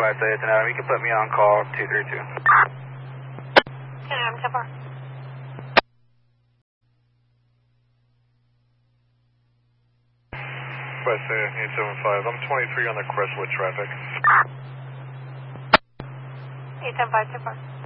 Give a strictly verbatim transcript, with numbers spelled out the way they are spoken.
five Delta Adam, you can put me on call two three two. ten Adam, ten four. West eight seven five, I'm twenty-three on the Crestwood traffic. eight seven five, ten four.